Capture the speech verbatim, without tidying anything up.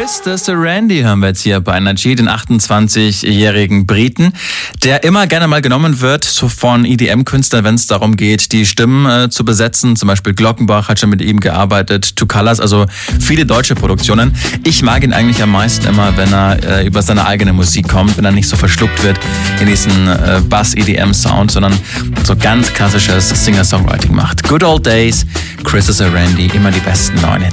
Chris Randy hören wir jetzt hier bei Energy, den achtundzwanzigjährigen Briten, der immer gerne mal genommen wird so von E D M-Künstlern, wenn es darum geht, die Stimmen äh, zu besetzen. Zum Beispiel Glockenbach hat schon mit ihm gearbeitet, Two Colors, also viele deutsche Produktionen. Ich mag ihn eigentlich am meisten immer, wenn er äh, über seine eigene Musik kommt, wenn er nicht so verschluckt wird in diesen äh, Bass-E D M-Sound, sondern so ganz klassisches Singer-Songwriting macht. Good Old Days, Chris Randy, immer die besten neuen Hits.